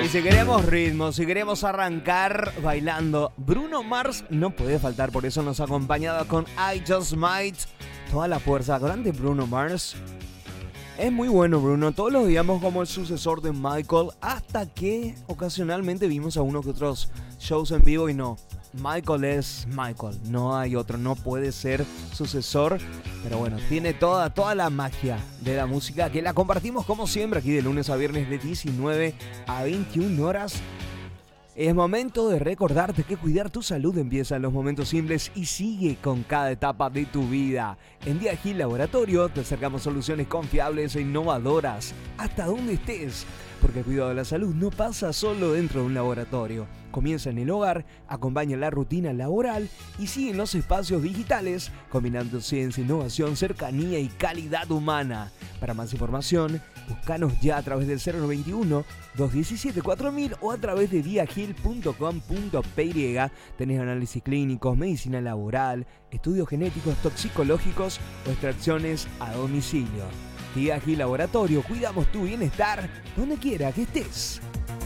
Y si queremos ritmo, si queremos arrancar bailando, Bruno Mars no puede faltar, por eso nos ha acompañado con I Just Might. Toda la fuerza, grande Bruno Mars. Es muy bueno Bruno, todos lo veíamos como el sucesor de Michael, hasta que ocasionalmente vimos a uno que otros shows en vivo y no. Michael es Michael, no hay otro, no puede ser sucesor, pero bueno, tiene toda la magia de la música que la compartimos como siempre aquí de lunes a viernes de 19 a 21 horas. Es momento de recordarte que cuidar tu salud empieza en los momentos simples y sigue con cada etapa de tu vida. En Diagil Laboratorio te acercamos soluciones confiables e innovadoras hasta donde estés, porque el cuidado de la salud no pasa solo dentro de un laboratorio. Comienza en el hogar, acompaña la rutina laboral y sigue en los espacios digitales, combinando ciencia, innovación, cercanía y calidad humana. Para más información, búscanos ya a través del 091-217-4000 o a través de diagil.com.py. Tenés análisis clínicos, medicina laboral, estudios genéticos, toxicológicos o extracciones a domicilio. Diagil Laboratorio, cuidamos tu bienestar donde quiera que estés.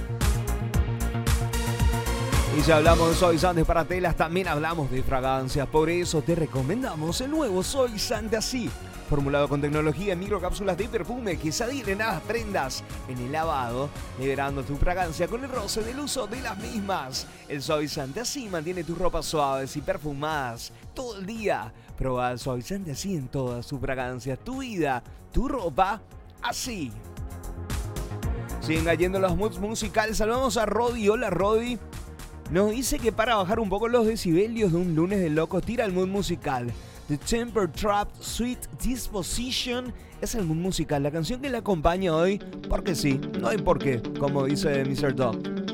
Y si hablamos de suavizantes para telas, también hablamos de fragancias. Por eso te recomendamos el nuevo suavizante así, formulado con tecnología en microcápsulas de perfume que se adhieren a las prendas en el lavado, liberando tu fragancia con el roce del uso de las mismas. El suavizante así mantiene tus ropas suaves y perfumadas todo el día. Proba el suavizante así en todas sus fragancias. Tu vida, tu ropa, así. Siguen cayendo los moods musicales. Saludamos a Rodi. Hola Rodi. Nos dice que para bajar un poco los decibelios de un lunes de loco, tira el mood musical. The Temper Trap Sweet Disposition es el mood musical, la canción que le acompaña hoy, porque sí, no hay por qué, como dice Mr. Dog.